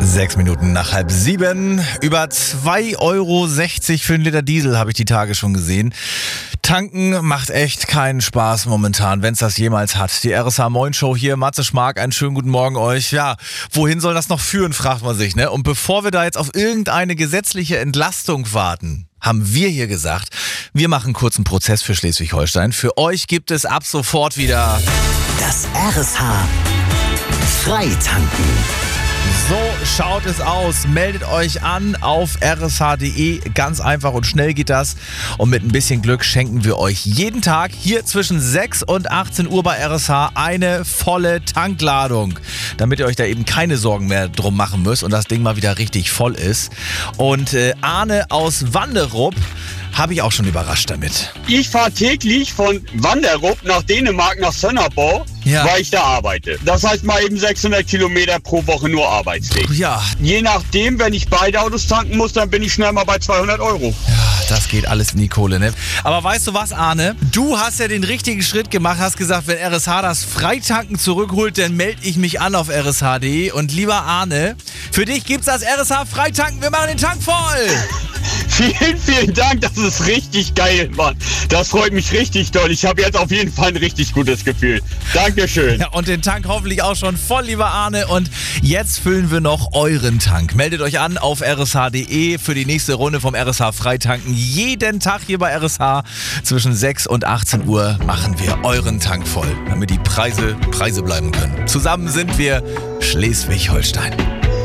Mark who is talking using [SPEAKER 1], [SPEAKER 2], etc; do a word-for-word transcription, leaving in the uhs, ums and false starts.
[SPEAKER 1] Sechs Minuten nach halb sieben. Über zwei Euro sechzig für einen Liter Diesel habe ich die Tage schon gesehen. Tanken macht echt keinen Spaß momentan, wenn es das jemals hat. Die R S H Moin Show hier, Matze Schmark, einen schönen guten Morgen euch. Ja, wohin soll das noch führen, fragt man sich, ne? Und bevor wir da jetzt auf irgendeine gesetzliche Entlastung warten, haben wir hier gesagt, wir machen einen kurzen Prozess für Schleswig-Holstein. Für euch gibt es ab sofort wieder
[SPEAKER 2] das R S H Freitanken.
[SPEAKER 1] So schaut es aus. Meldet euch an auf r s h punkt d e. Ganz einfach und schnell geht das. Und mit ein bisschen Glück schenken wir euch jeden Tag hier zwischen sechs und achtzehn Uhr bei R S H eine volle Tankladung. Damit ihr euch da eben keine Sorgen mehr drum machen müsst und das Ding mal wieder richtig voll ist. Und äh, Arne aus Wanderup habe ich auch schon überrascht damit.
[SPEAKER 3] Ich fahre täglich von Wanderup nach Dänemark nach Sönnerbau,
[SPEAKER 1] ja,
[SPEAKER 3] weil ich da arbeite. Das heißt mal eben sechshundert Kilometer pro Woche nur Arbeitsweg.
[SPEAKER 1] Ja.
[SPEAKER 3] Je nachdem, wenn ich beide Autos tanken muss, dann bin ich schnell mal bei zweihundert Euro.
[SPEAKER 1] Ja, das geht alles in die Kohle, ne? Aber weißt du was, Arne? Du hast ja den richtigen Schritt gemacht, hast gesagt, wenn R S H das Freitanken zurückholt, dann melde ich mich an auf r s h punkt d e. Und lieber Arne, für dich gibt's das R S H Freitanken. Wir machen den Tank voll!
[SPEAKER 3] Vielen, vielen Dank, das ist richtig geil, Mann. Das freut mich richtig doll. Ich habe jetzt auf jeden Fall ein richtig gutes Gefühl. Dankeschön.
[SPEAKER 1] Ja, und den Tank hoffentlich auch schon voll, lieber Arne. Und jetzt füllen wir noch euren Tank. Meldet euch an auf r s h punkt d e für die nächste Runde vom R S H Freitanken. Jeden Tag hier bei R S H zwischen sechs und achtzehn Uhr machen wir euren Tank voll, damit die Preise Preise bleiben können. Zusammen sind wir Schleswig-Holstein.